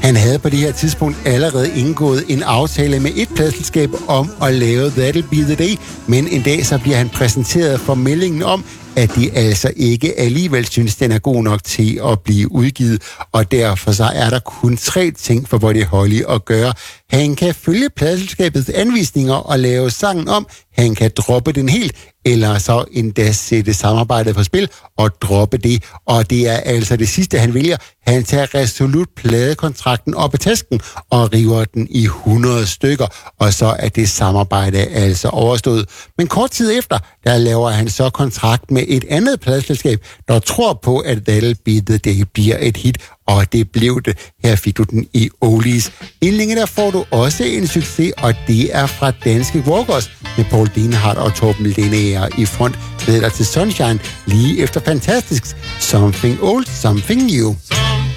Han havde på det her tidspunkt allerede indgået en aftale med et pladeselskab om at lave That'll Be The Day, men en dag så bliver han præsenteret for meldingen om, at de altså ikke alligevel synes, den er god nok til at blive udgivet, og derfor så er der kun 3 ting for Buddy Holly at gøre. Han kan følge pladeselskabets anvisninger og lave sangen om, han kan droppe den helt, eller så endda sætte samarbejdet på spil og droppe det, og det er altså det sidste, han vælger. Han tager resolut pladekontrakten op af tasken og river den i 100 stykker, og så er det samarbejde altså overstået. Men kort tid efter, der laver han så kontrakt med et andet pladeselskab, der tror på, at That'll Be The Day bliver et hit, og det blev det. Her fik du den i Oldies. Inden der får du også en succes, og det er fra Danske Walkers med Paul Dienhardt og Torben Lindager i front. Leder til Sunshine lige efter fantastisk Something Old, Something New.